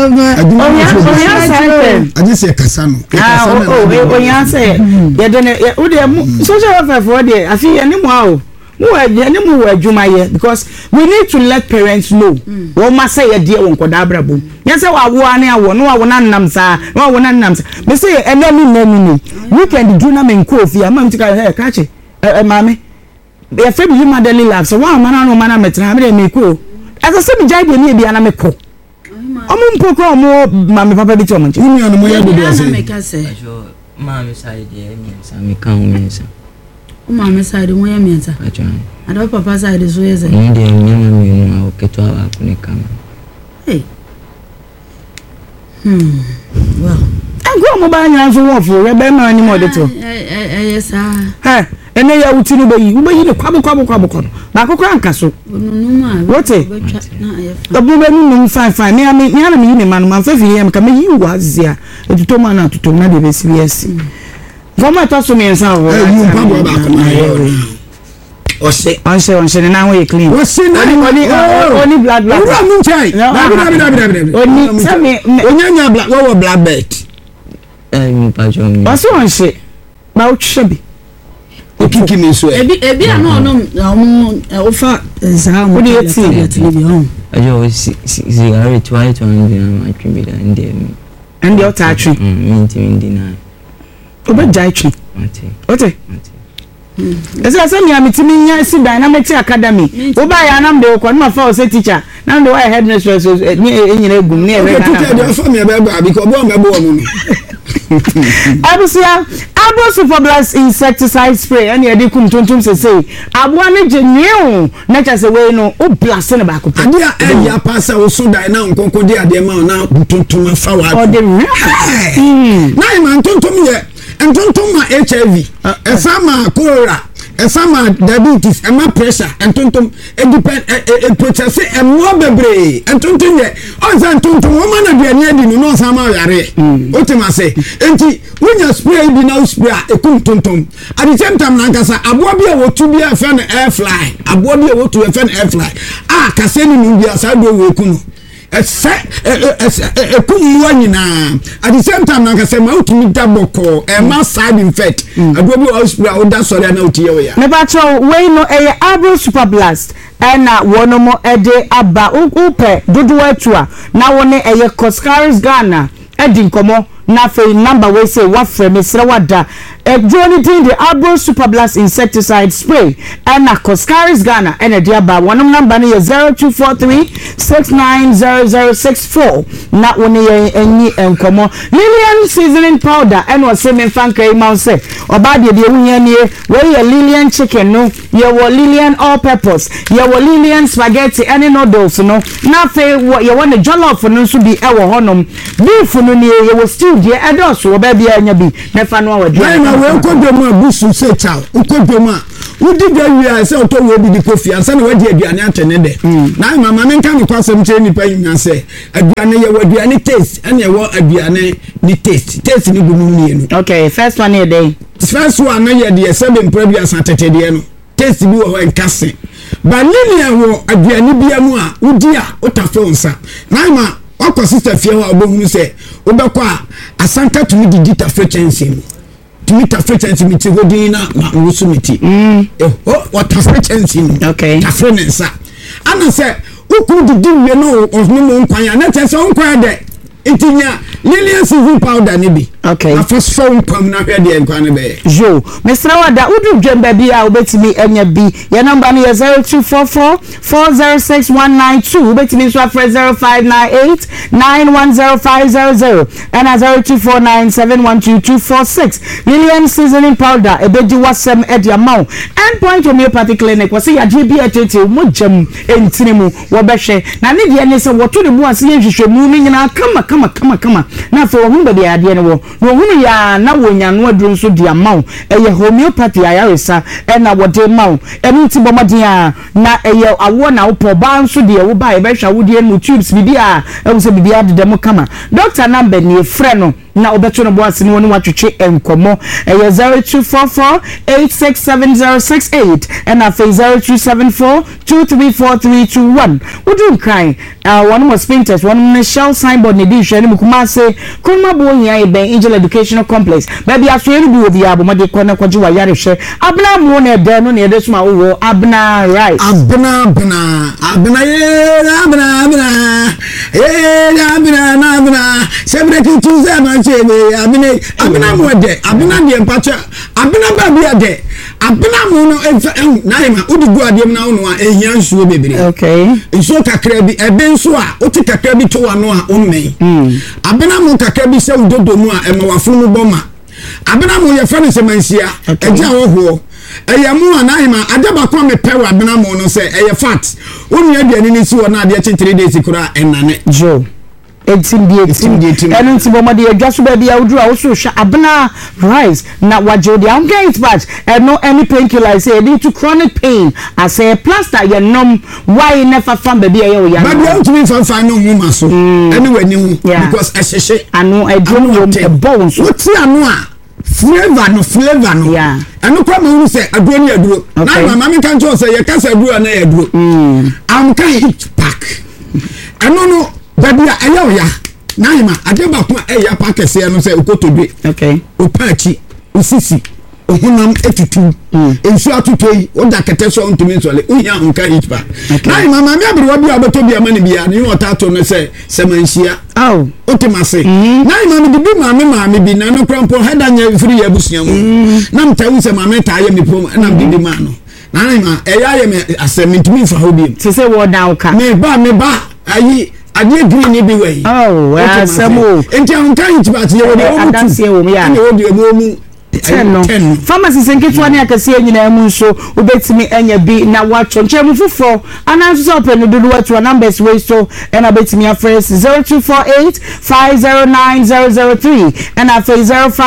de. Adi se kasa no. Onya say. Ye de ne wo de social welfare for de afi ye ni mo a o. Mo wa adwuma ye because we need to let parents know. Wo ma say ye de won koda abrabo. Ye say wa wo ane awo no wa wo na nnam sa. Wa wo na nnam sa. Me say enemi nemi. Weekend do na men ko fi am tika he ka che. Mama. Ye fe bi ma daily life so wa mana no mana metra me me ko. Asa se bi jai de ni bi ana me ko. Omo mpo ko omo mama papa bi to omo nche. Ni anu mo ya do say. Mama side ye mi sa mi kan o mi sa. Mama side mo ya mi sa. Ado papa side so ye say. Ndi nyama mi no oketo aba kuni kama. Hey. Well. Go mo ba nya so wo fo we be ma ni mo de to. Yes ah. Ene ya wuti no bayi ne kwabo na kokora anka so. Wote. Obu be nu fine me ana me yi ma no man fa fi yam ka me yi wo azia. Etuto ma na tuto na de be serious. Goma to so me nsa wo. Yu kwabo ba ko na yo. Onse na we clean. Oni blood. Ura mu chai. Dabi. Oni se me onyanya black wo black belt. Mi pa jo mi. Waso onse. Ba utchebi. Okiki me so. Ebi ano ofa za mo de ti. Ajo sigari twai ndi na atwi da ndi o ta atwi. Ndi na. Oba jai atwi. Ote. Ese se mi amitimi nya si dynamic academy. Oba ya nam de ko na fa o se teacher. Na ndo why headmistress ni enyina egum ni e be na. Teacher dey for me be because bo me bo mu. Abusia Abo Superblast insecticide spray and ye di kum tontom se aboa ne genue na cha se we no o blast ne ba ko pe ade ya pasa wo so dai na nkonko de ade ma na tontom afa wa o de na ma tontom ye tontom ma HIV esama cholera esama diabetes ema pressure tontom e depend e process e mo bebre tontom ye on san tontom wo ma na de ani adi no sama yare o ti ma se enti wonya spray bi na spray e kum tontom at the same time na nkasa aboa bi a wotu bi a fa na air fly aboa bi a wotu e fa na air fly kase ni mu bi asa do we ku no kum wanyina at the same time na nkasa ma utumi daboko e ma side infect aboa bi o spray o da sori na otiye we ya me ba cho we no e Abo Superblast na wono mo ede aba upe dodo atua na woni e Coscaris Ghana edi nkomo na fe number we say what frame sra wada journey the Abo Superblast insecticide spray and na Coscaris Ghana and the aba one number na 0243690064 na woni enyi enkomo Lilian seasoning powder and was semen fankai mount say oba de wunya nie we Lilian chicken no ye wo Lilian all purpose ye wo Lilian spaghetti and noodles no na fe ye wo jollof no so bi e wo honom beef no nie ye wo stew approved ye edoso obabi anya bi nefa no awadua na we kodwom abusu se chaw kodwom a wodi da wi se oto we bi di kofi ansa na wadi aduane atene de na mama me nka me kwasem che nipa nya se aduane ye waduane taste ene ye wo aduane ni taste ni gumu ni no. Okay, first one here day. First one na ye de sebe mprebia asatete de no taste bi wo ho nkase ba linia wo aduane bia mu a wodi a otafo nsa na ma okọ sister fie ho obohunu se obekọ a asanta tumi digital frequency tumi ta frequency mi ti godin na ma rusumiti what frequency okay ta frequency ana se uku didi we no of no nkwan ya na tese nkwan de itinya Lilian CV powder ni bi okay afos phone pam na hwe de nkwan be jo Mr. Wada udu dwemba bi a obetimi enya bi ya number no 0244 406192 obetimi so afre 0598 910500 and 0249712246 Lilian seasoning powder ebeji wasem edi amount endpoint homeopathic clinic wasi ya GB atete mojam entinimu wo behwe na ne de ne se woto de bu ase yehwehwemu ni nyina kama na for wo be ade ne wo hunu ya na wonya no aduru nso di amount eye homeopathy ayaresa na wo de mawo emi ti bomodin a na eye awo na wo po ba nso de wo ba e behwa wo de no tubes bibi a e wo se bibi ade dem kama doctor number ni efre no na obeto no boase ni woni watwetwe enkomo eye 0244867068 and na 0274234321 udun kan one more painters one Michelle signboard ni di hwe ni mukuma se kuma bo hia e ben Angel Educational Complex baby aso enu bi obi abomade ko na kwaji wa yare hwe abna mu na ede no na ede suma wo abna right abna sebre ki tuze ma chebe abna mu de abna de empacha abna ba bi ade abna mu no na ima udi gu adem na no a ehia nsuo bebre okay nsuo kakra bi ebe nso a oti kakra bi to wa no a omen abna mu kakra bi se udodo mu a ema wafunu boma abna mu ye fa ne semansia eja wo ho eyemu anahima adaba kwa me pewa abna mu no se eye fat onu aduane ni si wo na ade 3 days kura enane jo Eighteen. And it's bomadi just baby awdru also sha abna rice na wajodi am get patch and no any painkiller say due to chronic pain I say plaster your numb why never fan baby ayo ya baby am to me fan no mu maso anyway ni hu because ehhehye anu edrum wo e bones what anu a flavor no yeah anu kwa me say aduro ni aduro na mama me kan cho say ye kasa aduro na aduro am kan hit pack anu no baby ayo ya na hima adeba ko eya pakese no se ukotodwe okay opachi usisi ohunam etutu ensu atutoi oda kete so ntumi nsole ohia nka hitpa na hima ma me abrewa bi abeto bi amane bia ne otato no se semanhia otimase na hima me bibi maame bi na no krampo hedanya free ya busuamu na mtawu se maame ta ya mepom na bibi ma no na hima eya ye me asemintumi fa hobi se wo down ka me ba ayi ade green ni bi wey well samo enti an kan tiba ti wo de o adanse wo ya ni wo de mu 10 pharmacy senketwa ne akase nyina mu nso obetimi enya bi na wacho nchemu fufo ananso so open do wacho numbers wey so and obetimi afres 0248509003 and afres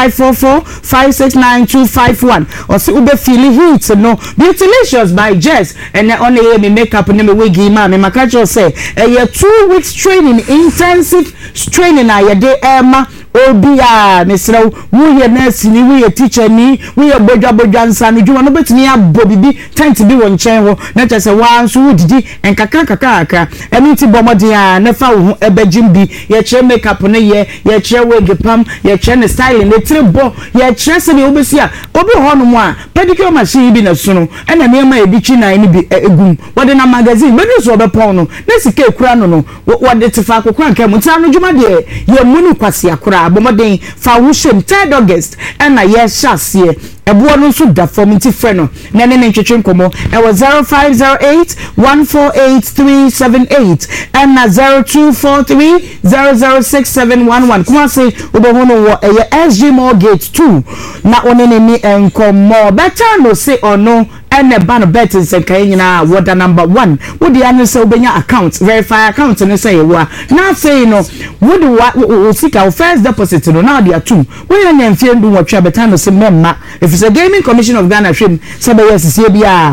0544569251 or see ube feel heat no Beautylicious by Jess and on the me makeup and me wigi ma me makacho say a 2 weeks training intensive training na ye de Emma obia mesra wo ye nurse ni wo ye teacher ni wo ye bodwa nsa no dwuma no betimi abo bibi tent bi wo nchen ho na chese wa nso wo didi enkaka emi ti bomodin a na fa wo ebejim bi ye chere makeup ne ye chere wig pam ye chere ne styling ne tribo ye chere se ne obesi a obi ho no mo a pedicure machine bi na so no na me ma ebi chi na ni bi egum wode na magazine be so obepon no na sika ekura no wode tefa akokra nka mu tira no dwuma de ye munu kwase akora abomoden fa wo shem 3rd August na ye shasie ebo no so da formative friend no na ne ntwetwe nkomo e was 0508148378 and na 0243006711 kuma say obohono wo SG Mortgage 2 na one ne ni enkomo better no say ono and a ban of betters and Kayana, what number 1. Would the answer so be your account, verify account and say, well, now say no, would what seek our first deposit to now there are 2. We are in fear do what Trabatano say memma. If it's a gaming commission of Ghana Shrim, somebody else is CBA,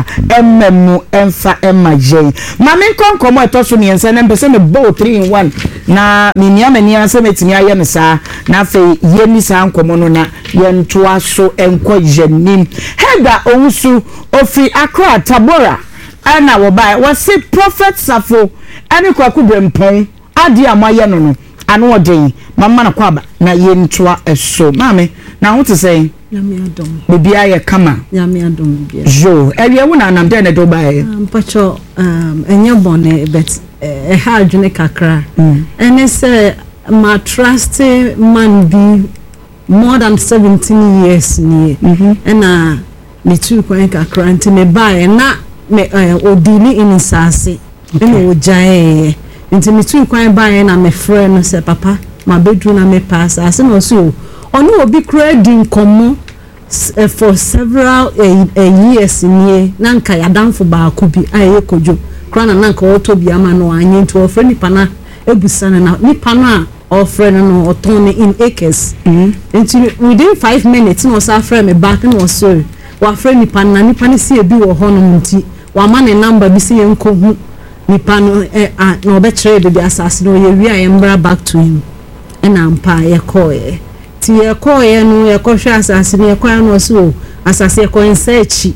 Emma J. Mammy come at Tosuni and send them a bow 3-in-1. Na minyamania se metimi aye ne saa na fe yemi saa nkomono na yento aso enko jenim hega owusu ofi Accra Tabora ana wo bai wo se prophet Safo ani kwaku brempon ade amaye no no ano oden mama na kwaba na yento eso mame na ho te say nyame adom bibia ye kama nyame adom bibia jo ewie wo na anam de ne do bai mpacho enye bone bet ha adwene kakra ene say my trust man be more than 17 years ni na me tu kwan kakra nti me bae na me odili inisase ene ojae nti me tu kwan bae na me frɛ no say papa ma bedru na me pass ase no so ono obi credit komo for several years ni na nka yadanfo ba akubi aye kojo krana na nka otobi ama no anye nti ofre nipa na ebusana na nipa na ofre no oton in acres nti within 5 minutes no sa frɛ me back no so wa frɛ nipa na si ebi wo ho no nti wa ma ne number bi si enko hu nipa no na obekere de asase no ye wi ayembra back to him na mpa ye koye ti ye koye no ye kohwe asase no ye koye no so asase ye koye search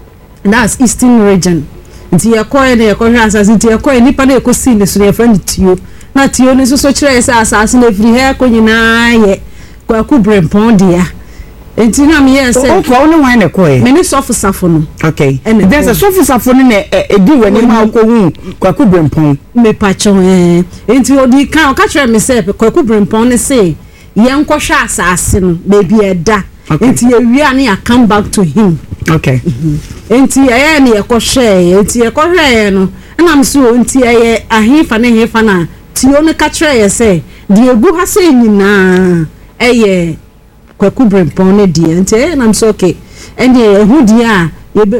that's eastern region nti ye koye ne ye kohwe asase nti ye koye nipa na ekosi ne so ye friend tio na tio ne so kire se asase na free he ko nyina ye kwaku brempon dia enti na me ye say o ko no wan ne koye me ni sofu safo no okay there's a sofu safo no ne edi wani ma ko hu kwaku brempon me pacho enti odi kan o ka kire me say kwaku brempon ne say yen kohwe asase no baby eda enti ye wi ani ya come back to him okay enti ye ne ye kohwe enti ye kohwe no na me so enti ye ahefa na hefa na ti o ne ka kire ye say di egu ha say nyina eye kwaku brempon ne di enti na me so okay enti hu di a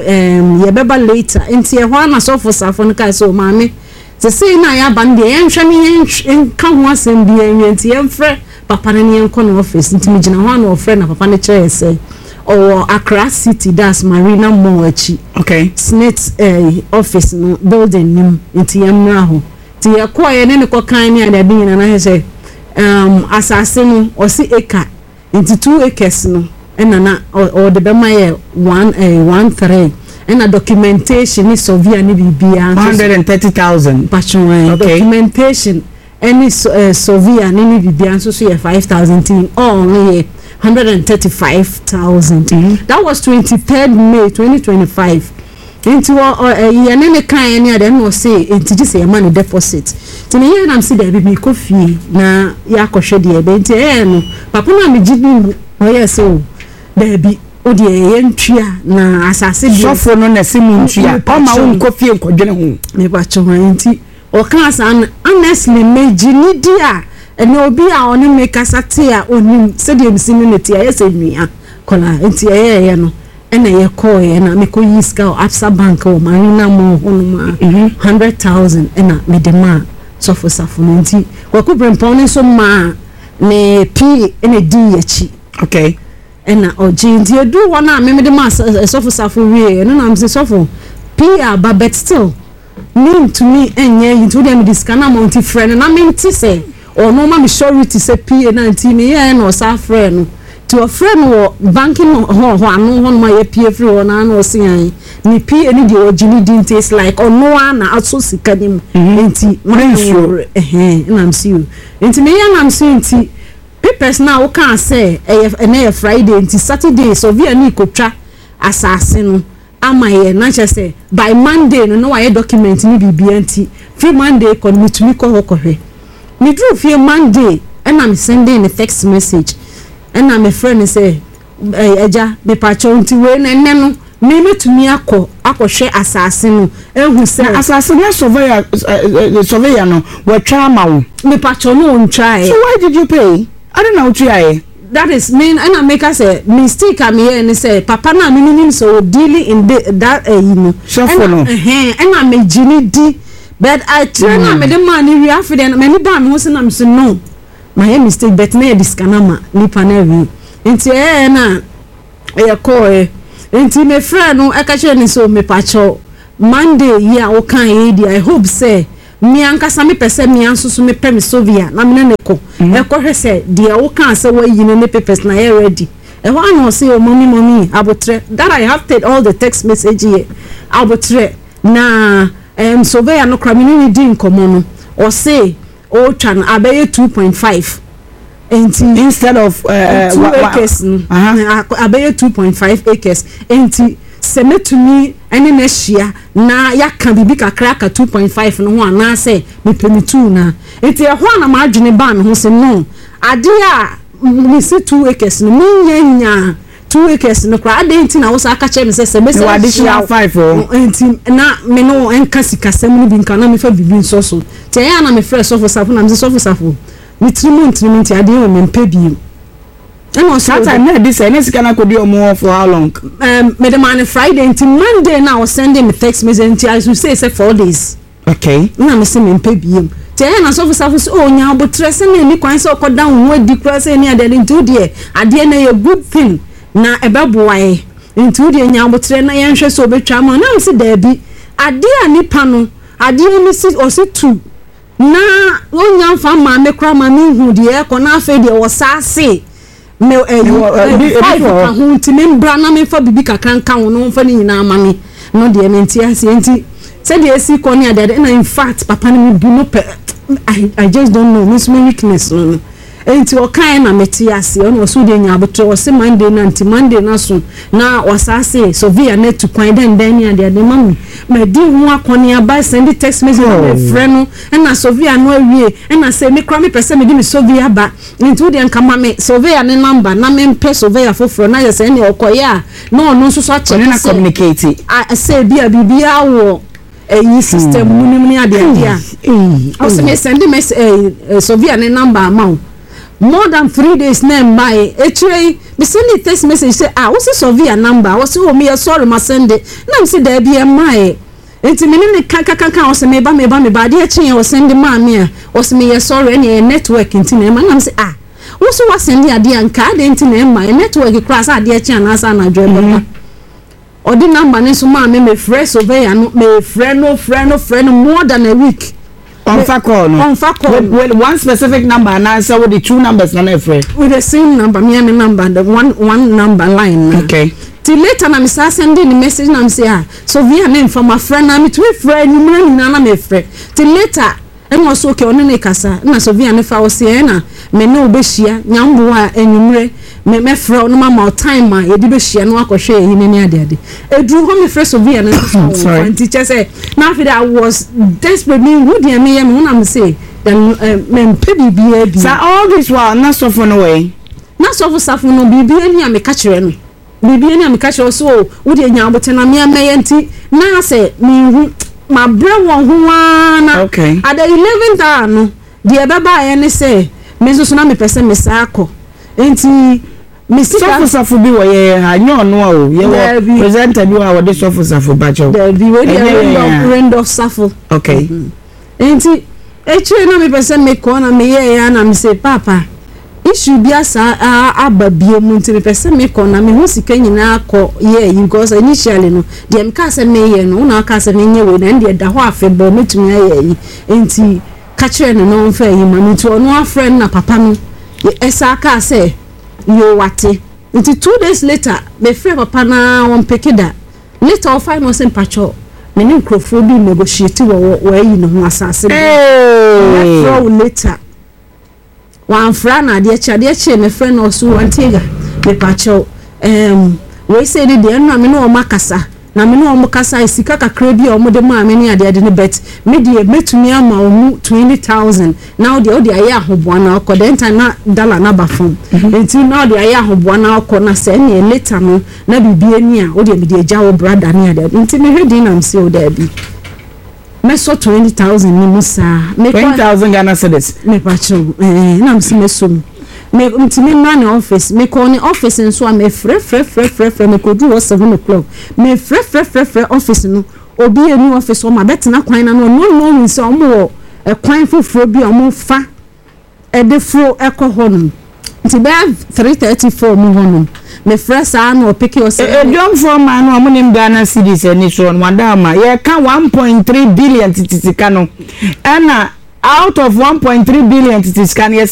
ye beba later enti ye ho na so for safo no ka so maame se say na ya ban de ye nhwe ne ka ho asem bi enti ye mfre papa ne enko no office nti me gina ho na ofre na papa ne kire say or Accra City that's Marina Moachi okay Snit office no building nim nti ye mra ho ti ye ko ye ne ko kan ne ada bi na na say asase no o si acre nti 2 acres no na or the bema ye 1.13 and a documentation is Sovia ni bibia 130,000 okay. Documentation any Sovia ni bibia so ye 5,000 only 135,000 that was 23rd May 2025 into ye ne kan ni ade no say enti ji say man deposit ti ne na am see there be coffee na ya kohwe de be enti no papa na me gidi o yes so baby o de ye ntua na asase bi sofo no na se mu ntua o ma won coffee nkodwene ho me ba cho enti o kan asan honestly me gini dia ene obi a oni me kasate a oni se de mi sinu ne ti a yes enua kola enti ye no ene ye call ye na me ko yiska o Absa Bank o Marina mo honuma 100,000 ena me de ma so for safunti kwaku brempon so ma ne p ene di yachi okay ena oji ndi edu wona me de ma so for safu wie eno na me so for p aba but still mean to me enye into dem discount amount friend na me nti say o no ma me surety say p na nti me ye na o sa friend to a friend wo banking ho anu ma ye pie free wo na no sian ni pie ni de ogini din taste like ono na aso sika nim enti na am see you enti me ya na am see enti papers na wo kan say na Friday enti Saturday so via ni kotwa asase no ama ye na che say by Monday no wa ye document ni bibia enti free Monday kon mitumi ko hokohwe me drew free Monday and I'm sending a text message and I'm a friend say eja be pacho nti we na no me metumi akɔhwɛ asase no ehu se asase na surveyor no we try ma wo me pacho no on try so why did you pay I don't know try that is mean and I make us a mistake am here and say papa na me nim so dealing in that you know and I me Jimmy D but I try na me the man we have then me ba me say na me say no my mistake but na this kanama nipa na wi nti na e call nti me friend no e ka chere ni so me pacho Monday ya o kan e I hope say mi ankasa me pese mi ansusu me pe me sovia na me ne ko e ko hwese de o kan se wa yi ne papers na ye ready e ho an o say o mommy abotre that I have take all the text message here abotre na sovia no kra me ni di nkomo no o say o twa no abaye 2.5 instead of 2 acres abaye 2.5 acres semetumi ene na hia na yaka bibi kakra ka 2.5 no ho ana se mepemi 2 na enti e ho na ma adwene ba me ho se no ade a mi se 2 acres no nya 2 acres no kra ade enti na wo sa aka che me se me se additional 5 enti na me no enka sikasem no bi nka na me fa bibi nso so te ya na me fresh of safo na me so safo mi trimu enti ade o me mpebiem. And was that I made this and it's gonna could do more for how long? Me the man Friday until Monday now sending me text message as you say 4 days. Okay. Na me say me pay biem. Tell na so for oh nya but stress na ni kwan so ko down we declare say ni ade into there. Ade na a good thing. Na ebeboae. Into there nya but na yen hwe so betwa ma na me say da bi. Ade a nipa no. Ade ni si o se 2. Na wonya fa ma me kra ma me hu de e ko na afa de wo sa se. Me membra na me fa bibi kakran kan wo no fa ni nyina amame no de me ntia se enti se de esi ko ni ade na in fact papa ni me no I just don't know miss me weakness no enti o kan na metia se no so de nya aboto o se Monday na anti Monday na so na wasase so via net to kwan den ni ade mami me di hu akoni aba send text message na friend no na so via no awie na say me kra me pese me di me so via ba enti de nka mame so via ne number na me mpe so via foforo na yes ne okoya no no so so check na communicate I say bia bibia wo eyi system munim ni ade a o se me send message so via ne number amount more than 3 days na my actually me send text message say what's the survey number what's oh me sorry ma send it na me say there be my enti me ni kan o say me ba de achi o send ma me a o say me sorry any network enti na ma na say what's what send ya de anka de enti na my network cross ade achi na asa na dwe ba o di number ni so ma me fresh survey no me friend more than a week on call with one specific number and answer with the 2 numbers na friend with the same number me number the one number line okay till later na me send the message na me say so via name from my friend na me to friend ni na me friend till later and was okay on ne kasa na so via ne fa o say na me no obehia nyambo a enyumre me frɛ no ma time ma yedi be hia no akɔhwɛ yi ne ade edru ho me frɛ so via no so teacher say na after I was desperate me who dey me yam na me say then me pedi bia bi so all this while na so for no way na so for safo no bibia ni am ka kyerɛ no bibia ni am ka kyerɛ so wo dey nya abote na me yenti na say me hu ma bre won ho na okay at the 11th hour no dey beba ye ne say me so na me pese me sa akɔ enti Mr. Safo bi wo ye ha nyo no o ye wo presenter bi wo de Safo bacho there be we friend of Safo okay enti echi na me pese me ko na me ye ya na me say papa issue bi asa ababie mu nti me pese me ko na me hu sika nyina akɔ ye because initially no de me ka se me ye no na ka se me nye we na de da ho afebo metumi aye enti ka kire no mfa yi ma me to no friend na papa no esa ka se yo wate until 2 days later me frɛ papa na won pekida later o find us in pacho me ni nkrofo bi negotiate wo yi no ho asase so later wan fra na de che me frɛ no so wantega me pacho we say de na me no makasa na me no makasa isika kakra bi o mo de ma me ni ade ne bet me de metumi ama o mu 20,000 now de o de aye ahoboa na akọ den time na dollar na ba fam until now de aye ahoboa na akọ na se ne later no na bibie ni a o de me de agya wo brother ni ade until me hwedi na mse o da bi me so 20,000 ni musa me 20,000 Ghana cedis me pacho na mse me so me ntimi man office me call ni office nso am e frɛ me ko do 7 o'clock me frɛ office no obi enu office o ma betina kwan na no nse o mo e kwan foforo bi o mo fa e de fro ekohonum nti be 334 mo honum me frɛ saa na o pick yourself don from man no mo nim Ghana cedis ani so no wada ma ye ka 1.3 billion titisika no ana out of 1.3 billion titisika no